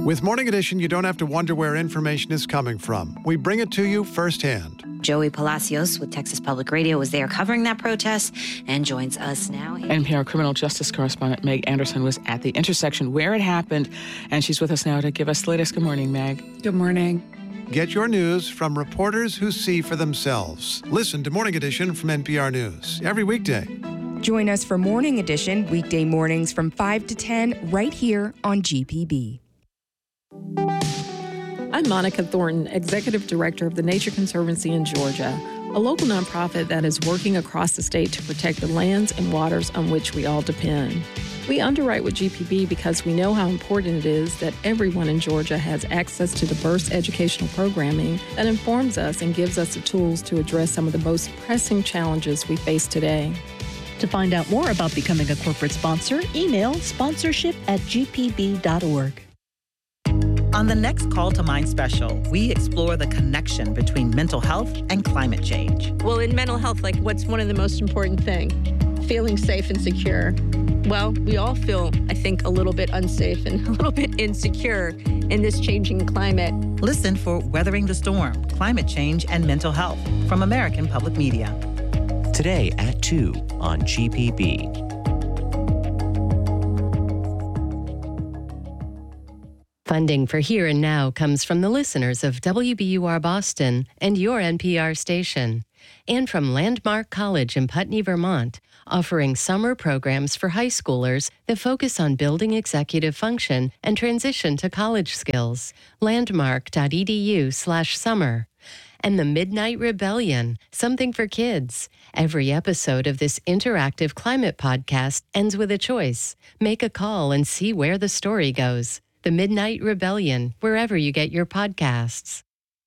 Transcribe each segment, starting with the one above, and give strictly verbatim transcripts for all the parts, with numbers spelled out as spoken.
With Morning Edition, you don't have to wonder where information is coming from. We bring it to you firsthand. Joey Palacios with Texas Public Radio was there covering that protest and joins us now. N P R criminal justice correspondent Meg Anderson was at the intersection where it happened, and she's with us now to give us the latest. Good morning, Meg. Good morning. Get your news from reporters who see for themselves. Listen to Morning Edition from N P R News every weekday. Join us for Morning Edition weekday mornings from five to ten right here on G P B. I'm Monica Thornton, Executive Director of the Nature Conservancy in Georgia, a local nonprofit that is working across the state to protect the lands and waters on which we all depend. We underwrite with G P B because we know how important it is that everyone in Georgia has access to diverse educational programming that informs us and gives us the tools to address some of the most pressing challenges we face today. To find out more about becoming a corporate sponsor, email sponsorship at g p b dot org. On the next Call to Mind special, we explore the connection between mental health and climate change. Well, in mental health, like what's one of the most important things? Feeling safe and secure. Well, we all feel, I think, a little bit unsafe and a little bit insecure in this changing climate. Listen for Weathering the Storm, Climate Change and Mental Health from American Public Media. Today at two on G P B. Funding for Here and Now comes from the listeners of W B U R Boston and your N P R station, and from Landmark College in Putney, Vermont, offering summer programs for high schoolers that focus on building executive function and transition to college skills. landmark.edu slash summer. And the Midnight Rebellion, something for kids. Every episode of this interactive climate podcast ends with a choice. Make a call and see where the story goes. The Midnight Rebellion, wherever you get your podcasts.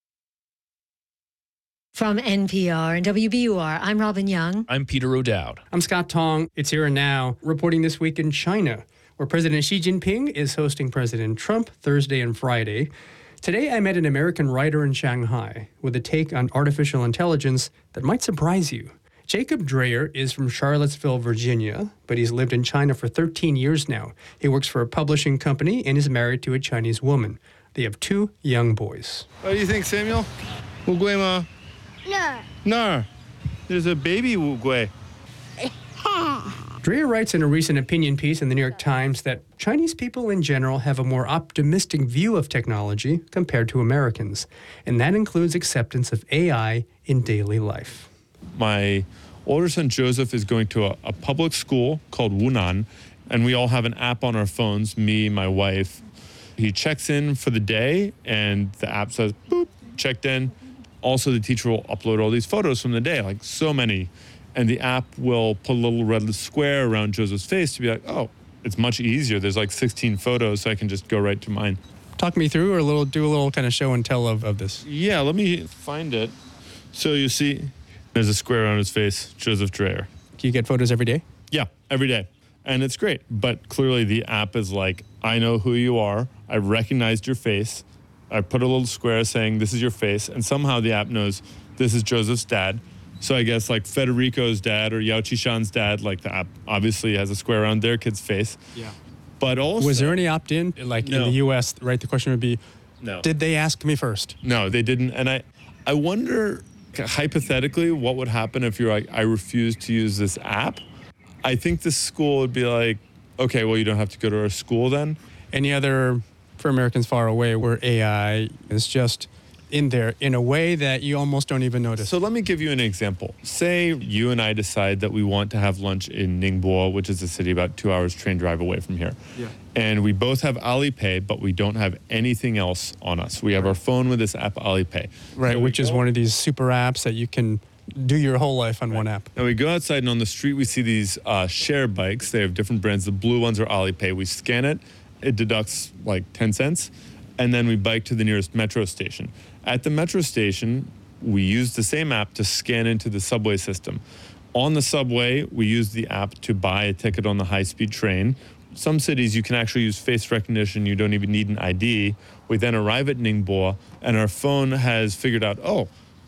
From N P R and W B U R, I'm Robin Young. I'm Peter O'Dowd. I'm Scott Tong. It's Here and Now, reporting this week in China, where President Xi Jinping is hosting President Trump Thursday and Friday. Today, I met an American writer in Shanghai with a take on artificial intelligence that might surprise you. Jacob Dreyer is from Charlottesville, Virginia, but he's lived in China for thirteen years now. He works for a publishing company and is married to a Chinese woman. They have two young boys. What do you think, Samuel? 乌龟吗? No. No. There's a baby 乌龟. Dreyer writes in a recent opinion piece in the New York Times that Chinese people in general have a more optimistic view of technology compared to Americans, and that includes acceptance of A I in daily life. My older son Joseph is going to a, a public school called Wunan, and we all have an app on our phones, me, my wife. He checks in for the day, and the app says, boop, checked in. Also, the teacher will upload all these photos from the day, like so many. And the app will put a little red square around Joseph's face to be like, oh, it's much easier. There's like sixteen photos, so I can just go right to mine. Talk me through or a little, do a little kind of show and tell of, of this. Yeah, let me find it. So you see, there's a square on his face, Joseph Dreyer. Do you get photos every day? Yeah, every day. And it's great. But clearly the app is like, I know who you are. I recognized your face. I put a little square saying this is your face. And somehow the app knows this is Joseph's dad. So I guess like Federico's dad or Yao Qishan's dad, like the app obviously has a square around their kid's face. Yeah. But also... Was there any opt-in? Like no. in the U S, right? The question would be, no. Did they ask me first? No, they didn't. And I, I wonder... hypothetically, what would happen if you're like, I refuse to use this app? I think the school would be like, okay, well, you don't have to go to our school then. Any other, for Americans far away, where A I is just in there in a way that you almost don't even notice? So let me give you an example. Say you and I decide that we want to have lunch in Ningbo, which is a city about two hours train drive away from here. Yeah. And we both have Alipay, but we don't have anything else on us. We have our phone with this app, Alipay. Right, so which is go, one of these super apps that you can do your whole life on right. one app. And we go outside, and on the street, we see these uh, share bikes. They have different brands. The blue ones are Alipay. We scan it. It deducts like ten cents. And then we bike to the nearest metro station. At the metro station, we use the same app to scan into the subway system. On the subway, we use the app to buy a ticket on the high-speed train. Some cities, you can actually use face recognition. You don't even need an I D. We then arrive at Ningbo, and our phone has figured out, oh,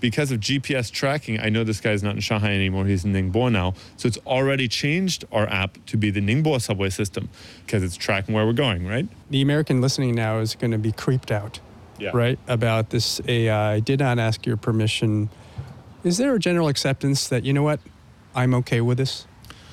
because of G P S tracking, I know this guy's not in Shanghai anymore. He's in Ningbo now. So it's already changed our app to be the Ningbo subway system because it's tracking where we're going, right? The American listening now is going to be creeped out, yeah. right, about this A I. Did not ask your permission. Is there a general acceptance that, you know what, I'm okay with this?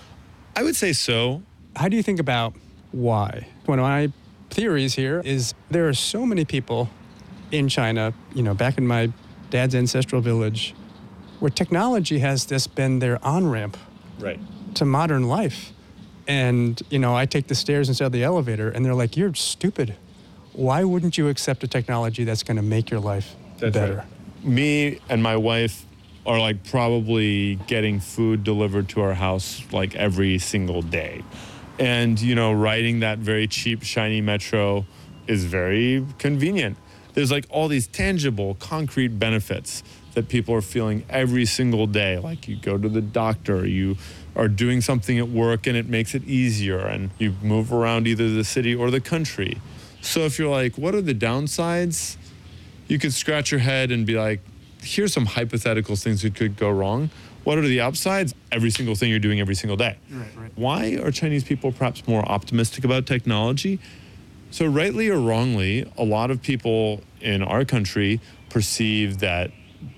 I would say so. How do you think about why? One of my theories here is there are so many people in China, you know, back in my dad's ancestral village, where technology has just been their on-ramp right. to modern life. And, you know, I take the stairs instead of the elevator, and they're like, you're stupid. Why wouldn't you accept a technology that's going to make your life That's better? Right. Me and my wife are like probably getting food delivered to our house like every single day. And, you know, riding that very cheap, shiny metro is very convenient. There's like all these tangible, concrete benefits that people are feeling every single day. Like you go to the doctor, you are doing something at work and it makes it easier, and you move around either the city or the country. So if you're like, what are the downsides? You could scratch your head and be like, here's some hypothetical things that could go wrong. What are the upsides? Every single thing you're doing every single day. Right, right. Why are Chinese people perhaps more optimistic about technology? So rightly or wrongly, a lot of people in our country perceive that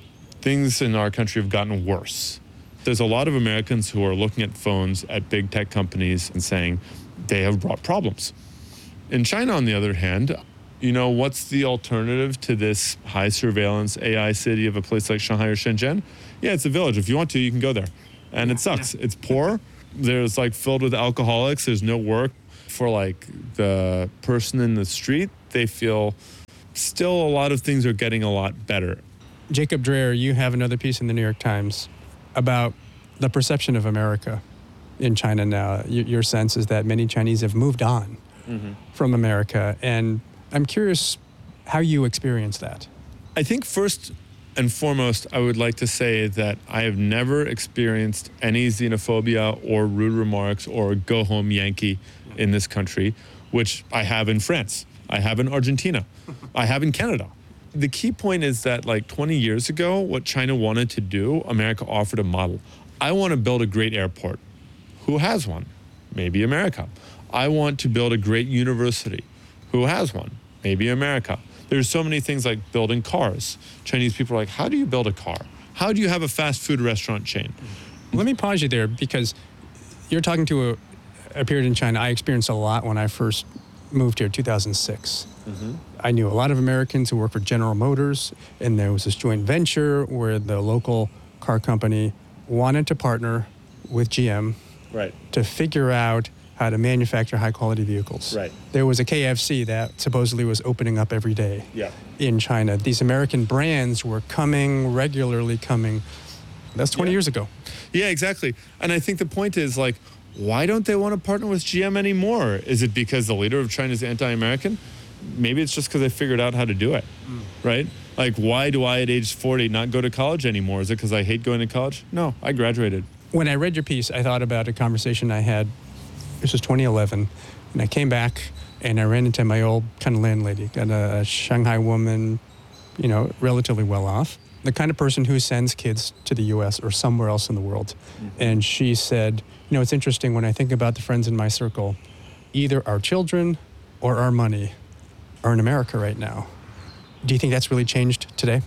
things in our country have gotten worse. There's a lot of Americans who are looking at phones at big tech companies and saying they have brought problems. In China, on the other hand, you know, what's the alternative to this high surveillance A I city of a place like Shanghai or Shenzhen? Yeah, it's a village. If you want to, you can go there. And yeah, it sucks. Yeah. It's poor. There's like filled with alcoholics. There's no work. For like the person in the street, they feel still a lot of things are getting a lot better. Jacob Dreher, you have another piece in the New York Times about the perception of America in China now. Y- your sense is that many Chinese have moved on mm-hmm. from America. And I'm curious how you experience that. I think first and foremost, I would like to say that I have never experienced any xenophobia or rude remarks or go home Yankee in this country, which I have in France, I have in Argentina, I have in Canada. The key point is that like twenty years ago, what China wanted to do, America offered a model. I want to build a great airport. Who has one? Maybe America. I want to build a great university. Who has one? Maybe America. There's so many things like building cars. Chinese people are like, how do you build a car? How do you have a fast food restaurant chain? Let me pause you there because you're talking to a a period in China I experienced a lot when I first moved here, two thousand six. Mm-hmm. I knew a lot of Americans who worked for General Motors, and there was this joint venture where the local car company wanted to partner with G M right. to figure out how to manufacture high-quality vehicles. Right. There was a K F C that supposedly was opening up every day yeah. in China. These American brands were coming, regularly coming. That's twenty yeah. years ago. Yeah, exactly. And I think the point is like, why don't they want to partner with G M anymore? Is it because the leader of China is anti-American? Maybe it's just because they figured out how to do it, mm. right? Like, why do I at age forty not go to college anymore? Is it because I hate going to college? No, I graduated. When I read your piece, I thought about a conversation I had, this was twenty eleven, and I came back and I ran into my old kind of landlady, got a, a Shanghai woman, you know, relatively well off, the kind of person who sends kids to the U S or somewhere else in the world. Mm-hmm. And she said, you know, it's interesting when I think about the friends in my circle, either our children or our money are in America right now. Do you think that's really changed today?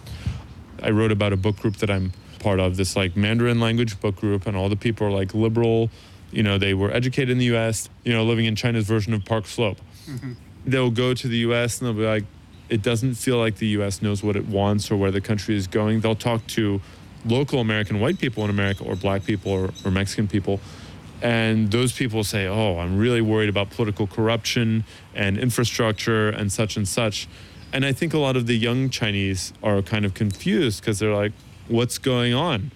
I wrote about a book group that I'm part of, this like Mandarin language book group, and all the people are like liberal, you know, they were educated in the U S, you know, living in China's version of Park Slope. Mm-hmm. They'll go to the U S and they'll be like, it doesn't feel like the U S knows what it wants or where the country is going. They'll talk to local American white people in America or black people or, or Mexican people. And those people say, oh, I'm really worried about political corruption and infrastructure and such and such. And I think a lot of the young Chinese are kind of confused because they're like, what's going on?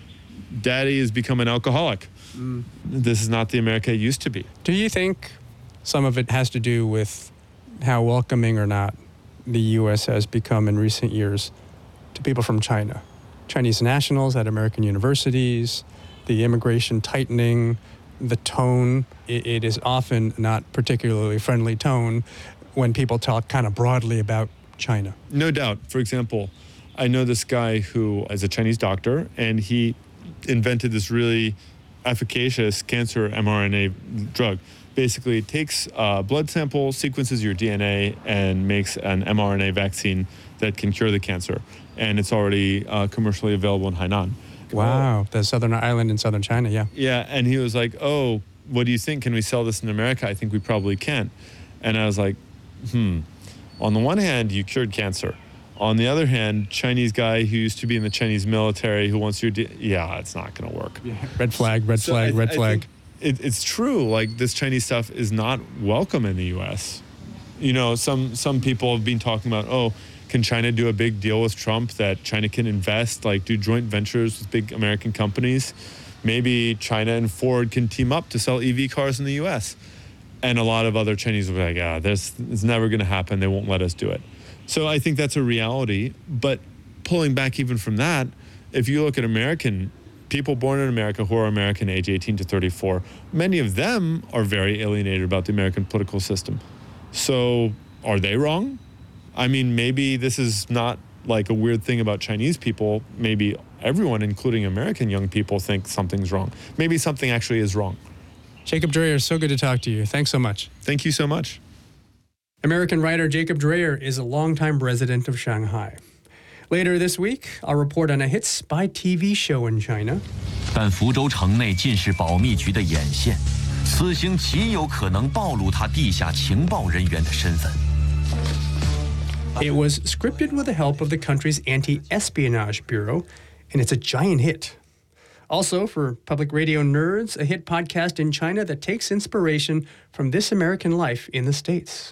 Daddy has become an alcoholic. Mm. This is not the America it used to be. Do you think some of it has to do with how welcoming or not the U S has become in recent years to people from China? Chinese nationals at American universities, the immigration tightening, the tone. It, it is often not particularly friendly tone when people talk kind of broadly about China. No doubt. For example, I know this guy who is a Chinese doctor, and he invented this really efficacious cancer mRNA drug. Basically, it takes a blood sample, sequences your D N A, and makes an mRNA vaccine that can cure the cancer. And it's already uh, commercially available in Hainan. Wow, the southern island in southern China, yeah. Yeah, and he was like, oh, what do you think? Can we sell this in America? I think we probably can. And I was like, hmm. On the one hand, you cured cancer. On the other hand, Chinese guy who used to be in the Chinese military who wants your, D- yeah, it's not going to work. Yeah. Red flag, red so flag, I, red I flag. It, it's true. Like, this Chinese stuff is not welcome in the U S. You know, some some people have been talking about, oh, can China do a big deal with Trump that China can invest, like do joint ventures with big American companies? Maybe China and Ford can team up to sell E V cars in the U S. And a lot of other Chinese will be like, yeah, this is never going to happen. They won't let us do it. So I think that's a reality. But pulling back even from that, if you look at American people born in America who are American age eighteen to thirty-four, many of them are very alienated about the American political system. So are they wrong? I mean, maybe this is not like a weird thing about Chinese people. Maybe everyone, including American young people, think something's wrong. Maybe something actually is wrong. Jacob Dreyer, so good to talk to you. Thanks so much. Thank you so much. American writer Jacob Dreyer is a longtime resident of Shanghai. Later this week, I'll report on a hit spy T V show in China. 但福州城内尽是保密局的眼线，此行极有可能暴露他地下情报人员的身份。 It was scripted with the help of the country's anti-espionage bureau, and it's a giant hit. Also, for public radio nerds, a hit podcast in China that takes inspiration from this American life in the States.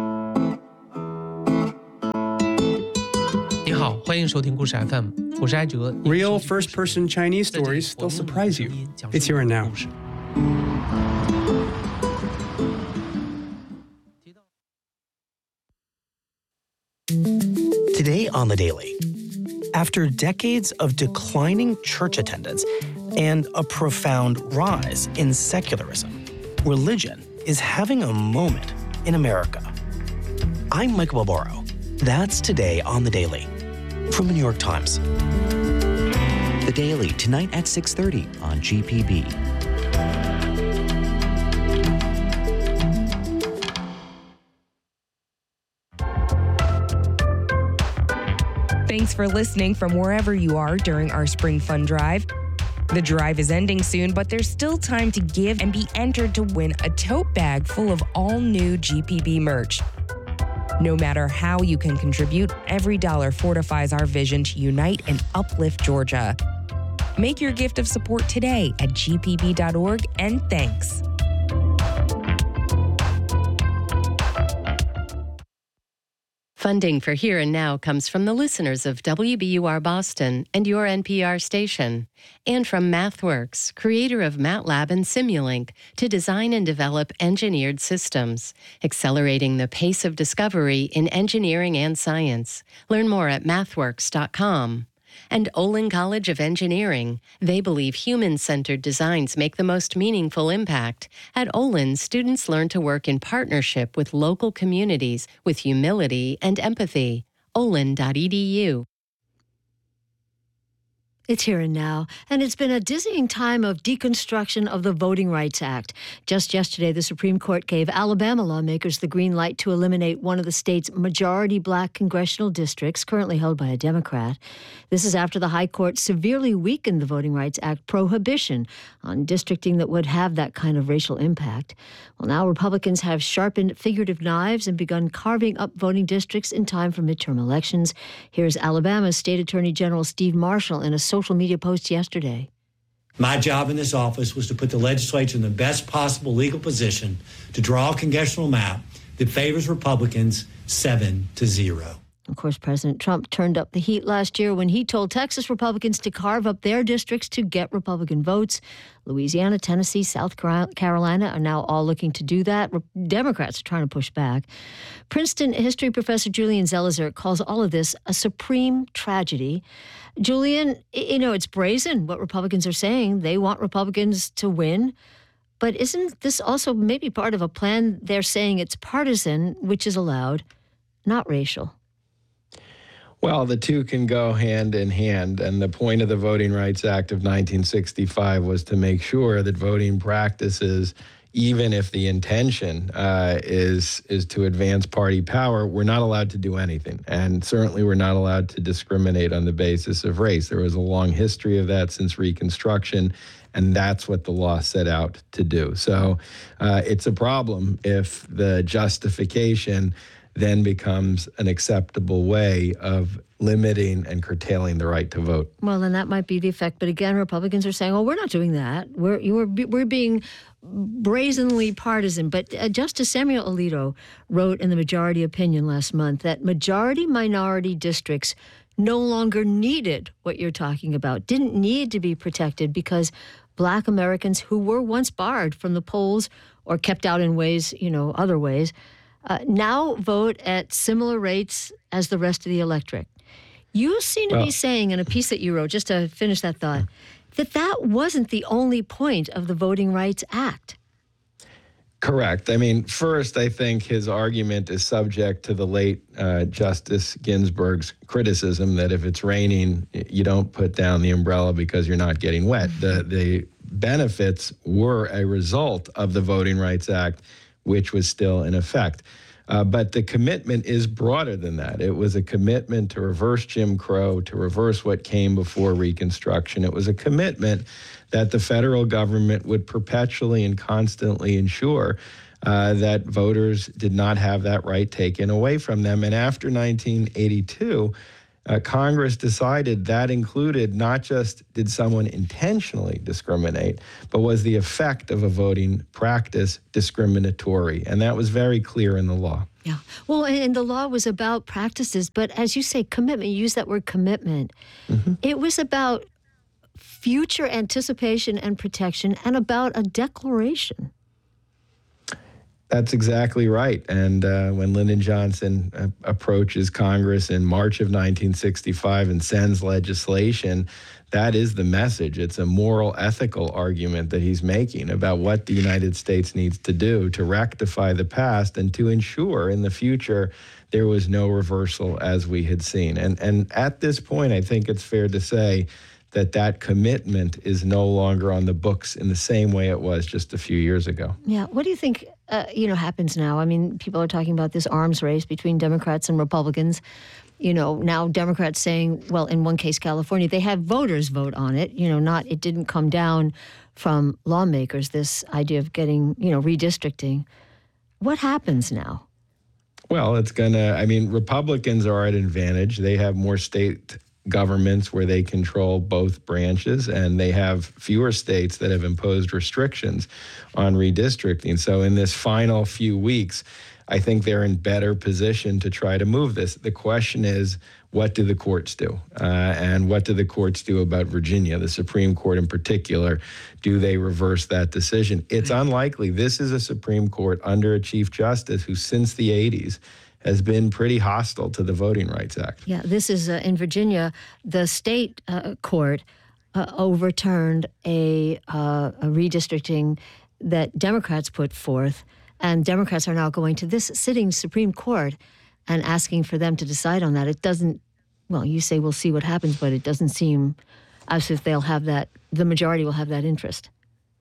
你好，欢迎收听故事 F M， 我是艾哲。 Real first-person Chinese stories, they'll surprise you. It's here and now. Today on The Daily, after decades of declining church attendance and a profound rise in secularism, religion is having a moment in America. I'm Michael Barbaro. That's today on The Daily from the New York Times. The Daily, tonight at six thirty on G P B. Thanks for listening from wherever you are during our Spring Fun Drive. The drive is ending soon, but there's still time to give and be entered to win a tote bag full of all new G P B merch. No matter how you can contribute, every dollar fortifies our vision to unite and uplift Georgia. Make your gift of support today at G P B dot org, and thanks. Funding for Here and Now comes from the listeners of W B U R Boston and your N P R station, and from MathWorks, creator of MATLAB and Simulink, to design and develop engineered systems, accelerating the pace of discovery in engineering and science. Learn more at mathworks dot com. And Olin College of Engineering. They believe human-centered designs make the most meaningful impact. At Olin, students learn to work in partnership with local communities with humility and empathy. olin dot e d u. It's here and now, and it's been a dizzying time of deconstruction of the Voting Rights Act. Just yesterday, the Supreme Court gave Alabama lawmakers the green light to eliminate one of the state's majority black congressional districts, currently held by a Democrat. This is after the High Court severely weakened the Voting Rights Act prohibition on districting that would have that kind of racial impact. Well, now Republicans have sharpened figurative knives and begun carving up voting districts in time for midterm elections. Here's Alabama's State Attorney General Steve Marshall in a social media post yesterday. My job in this office was to put the legislature in the best possible legal position to draw a congressional map that favors Republicans seven to zero. Of course, President Trump turned up the heat last year when he told Texas Republicans to carve up their districts to get Republican votes. Louisiana, Tennessee, South Carolina are now all looking to do that. Democrats are trying to push back. Princeton history professor Julian Zelizer calls all of this a supreme tragedy. Julian, you know, it's brazen what Republicans are saying. They want Republicans to win. But isn't this also maybe part of a plan? They're saying it's partisan, which is allowed, not racial. Well, the two can go hand in hand. And the point of the Voting Rights Act of nineteen sixty-five was to make sure that voting practices, even if the intention uh, is is to advance party power, we're not allowed to do anything. And certainly we're not allowed to discriminate on the basis of race. There was a long history of that since Reconstruction, and that's what the law set out to do. So uh, it's a problem if the justification then becomes an acceptable way of limiting and curtailing the right to vote. Well, then that might be the effect. But again, Republicans are saying, "Oh, we're not doing that. We're you were we're being brazenly partisan." But uh, Justice Samuel Alito wrote in the majority opinion last month that majority-minority districts no longer needed what you're talking about, didn't need to be protected because Black Americans who were once barred from the polls or kept out in ways, you know, other ways, uh, now vote at similar rates as the rest of the electorate. You seem to well, be saying in a piece that you wrote, just to finish that thought, that that wasn't the only point of the Voting Rights Act. Correct. I mean, first, I think his argument is subject to the late uh, Justice Ginsburg's criticism that if it's raining, you don't put down the umbrella because you're not getting wet. The, the benefits were a result of the Voting Rights Act, which was still in effect. Uh, but the commitment is broader than that. It was a commitment to reverse Jim Crow, to reverse what came before Reconstruction. It was a commitment that the federal government would perpetually and constantly ensure uh, that voters did not have that right taken away from them. And after nineteen eighty-two, uh, Congress decided that included not just did someone intentionally discriminate, but was the effect of a voting practice discriminatory. And that was very clear in the law. Yeah. Well, and the law was about practices, but as you say, commitment, you use that word commitment. Mm-hmm. It was about future anticipation and protection and about a declaration. That's exactly right. And uh, when Lyndon Johnson uh, approaches Congress in March of nineteen sixty-five and sends legislation, that is the message. It's a moral, ethical argument that he's making about what the United States needs to do to rectify the past and to ensure in the future there was no reversal as we had seen. And, and at this point, I think it's fair to say that that commitment is no longer on the books in the same way it was just a few years ago. Yeah. What do you think, uh, you know, happens now? I mean, people are talking about this arms race between Democrats and Republicans. You know, now Democrats saying, well, in one case, California, they had voters vote on it. You know, not, it didn't come down from lawmakers, this idea of getting, you know, redistricting. What happens now? Well, it's going to, I mean, Republicans are at an advantage. They have more state governments where they control both branches, and they have fewer states that have imposed restrictions on redistricting. So in this final few weeks, I think they're in better position to try to move this. The question is, what do the courts do? Uh, and what do the courts do about Virginia, the Supreme Court in particular? Do they reverse that decision? It's unlikely. This is a Supreme Court under a Chief Justice who, since the eighties, has been pretty hostile to the Voting Rights Act. Yeah, this is uh, in Virginia. The state uh, court uh, overturned a, uh, a redistricting that Democrats put forth, and Democrats are now going to this sitting Supreme Court and asking for them to decide on that. It doesn't, well, you say we'll see what happens, but it doesn't seem as if they'll have that, the majority will have that interest.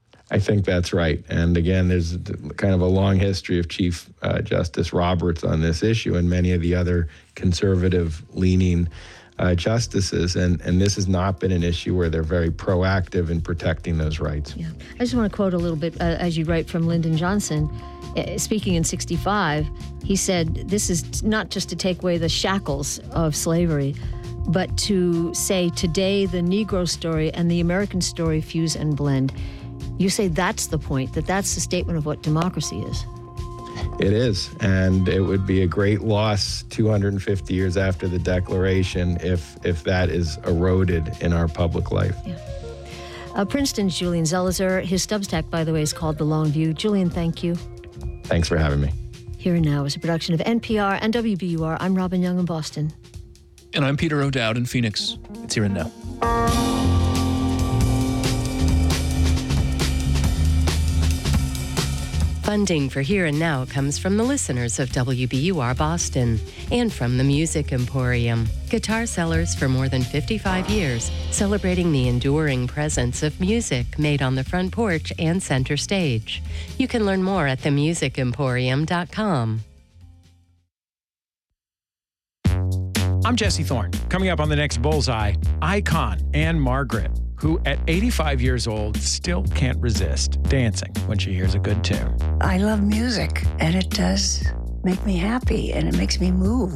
I think that's right. And again, there's kind of a long history of Chief uh, Justice Roberts on this issue and many of the other conservative-leaning uh, justices. And, and this has not been an issue where they're very proactive in protecting those rights. Yeah. I just want to quote a little bit, uh, as you write, from Lyndon Johnson. Uh, speaking in sixty-five, he said, this is not just to take away the shackles of slavery, but to say today the Negro story and the American story fuse and blend. You say that's the point, that that's the statement of what democracy is. It is, and it would be a great loss two hundred fifty years after the Declaration if if that is eroded in our public life. Yeah. Uh, Princeton's Julian Zelizer. His Substack, by the way, is called The Long View. Julian, thank you. Thanks for having me. Here and Now is a production of N P R and W B U R. I'm Robin Young in Boston. And I'm Peter O'Dowd in Phoenix. It's Here and Now. Fun Funding for Here and Now comes from the listeners of W B U R Boston and from the Music Emporium, guitar sellers for more than fifty-five years, celebrating the enduring presence of music made on the front porch and center stage. You can learn more at the music emporium dot com. I'm Jesse Thorne. Coming up on the next Bullseye, icon Anne Margaret, who at eighty-five years old still can't resist dancing when she hears a good tune. I love music, and it does make me happy, and it makes me move.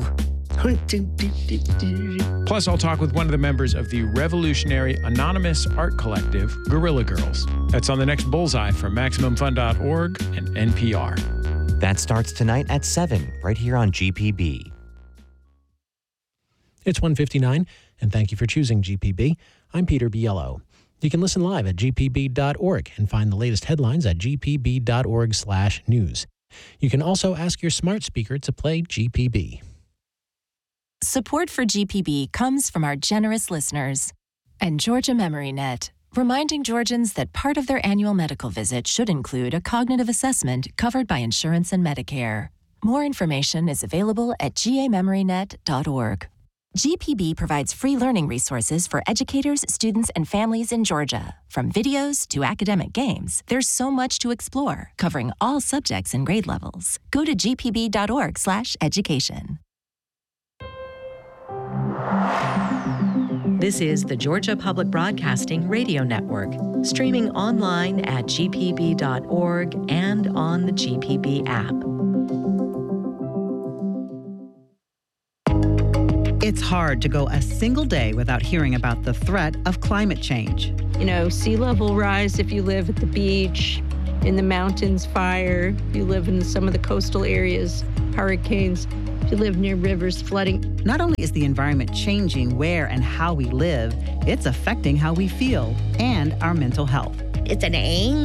Plus, I'll talk with one of the members of the revolutionary anonymous art collective, Guerrilla Girls. That's on the next Bullseye from Maximum Fun dot org and N P R. That starts tonight at seven, right here on G P B. It's one fifty-nine, and thank you for choosing G P B. I'm Peter Biello. You can listen live at G P B dot org and find the latest headlines at G P B dot org slash news. You can also ask your smart speaker to play G P B. Support for G P B comes from our generous listeners and Georgia MemoryNet, reminding Georgians that part of their annual medical visit should include a cognitive assessment covered by insurance and Medicare. More information is available at G A memory net dot org. G P B provides free learning resources for educators, students, and families in Georgia. From videos to academic games, there's so much to explore, covering all subjects and grade levels. Go to G P B dot org slash education. This is the Georgia Public Broadcasting Radio Network, streaming online at G P B dot org and on the G P B app. It's hard to go a single day without hearing about the threat of climate change. You know, sea level rise if you live at the beach, in the mountains, fire, if you live in some of the coastal areas, hurricanes, if you live near rivers, flooding. Not only is the environment changing where and how we live, it's affecting how we feel and our mental health. It's an anger.